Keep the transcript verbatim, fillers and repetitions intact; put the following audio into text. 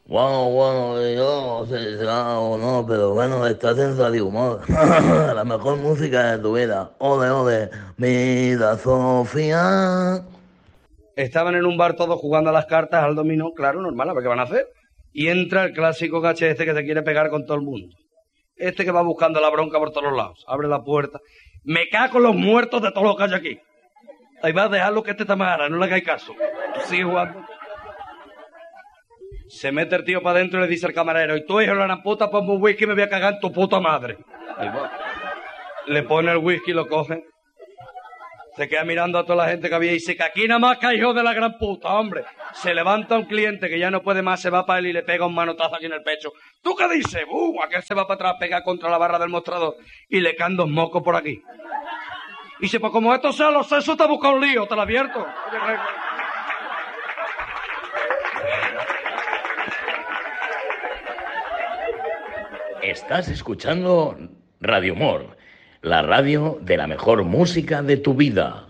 Bueno, bueno, yo no sé si será o no, pero bueno, estás en Radio Humor. La mejor música de tu vida. Ole, ole. Mira, Sofía. Estaban en un bar todos jugando a las cartas, al dominó, claro, normal, a ver qué van a hacer. Y entra el clásico gache este que se quiere pegar con todo el mundo. Este que va buscando la bronca por todos lados. Abre la puerta. Me cago en los muertos de todos los que hay aquí. Ahí va a dejarlo que este está más ara, no le hagáis caso. Sigue jugando. Se mete el tío para adentro y le dice al camarero, y tú, hijo de la gran puta, ponme un whisky y me voy a cagar en tu puta madre. Ahí va. Le pone el whisky y lo coge. Se queda mirando a toda la gente que había y dice que aquí nada más que hijo de la gran puta, hombre. Se levanta un cliente que ya no puede más, se va para él y le pega un manotazo aquí en el pecho. ¿Tú qué dices? ¡Bum! Aquel se va para atrás, pega contra la barra del mostrador y le caen dos mocos por aquí. Y dice, pues como esto sea los sesos, te busca un lío, te lo advierto. Estás escuchando Radio Humor, la radio de la mejor música de tu vida.